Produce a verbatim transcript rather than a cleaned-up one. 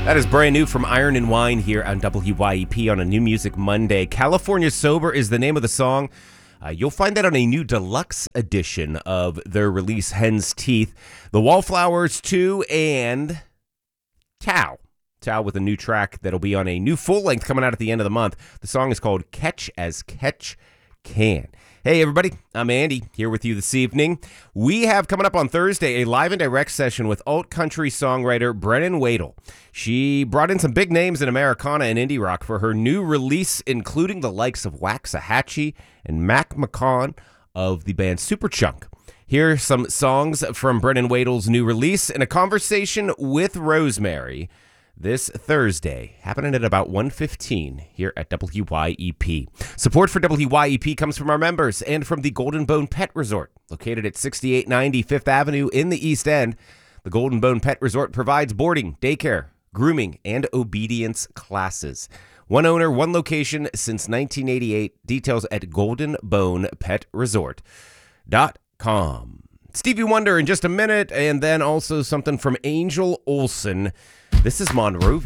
That is brand new from Iron and Wine here on W Y E P on a New Music Monday. California Sober is the name of the song. Uh, you'll find that on a new deluxe edition of their release, Hen's Teeth. The Wallflowers two and Tao. Tao with a new track that'll be on a new full length coming out at the end of the month. The song is called Catch as Catch Can. Hey everybody, I'm Andy here with you this evening. We have coming up on Thursday a live and direct session with alt country songwriter Brennan Wadle. She brought in some big names in Americana and indie rock for her new release, including the likes of Waxahachie and Mac McCaughan of the band Superchunk. Here are some songs from Brennan Wadle's new release in a conversation with Rosemary this Thursday, happening at about one fifteen here at W Y E P. Support for W Y E P comes from our members and from the Golden Bone Pet Resort, located at sixty-eight ninety Fifth Avenue in the East End. The Golden Bone Pet Resort provides boarding, daycare, grooming, and obedience classes. One owner, one location since nineteen eighty-eight. Details at golden bone pet resort dot com. Stevie Wonder in just a minute, and then also something from Angel Olsen. This is Monrovia.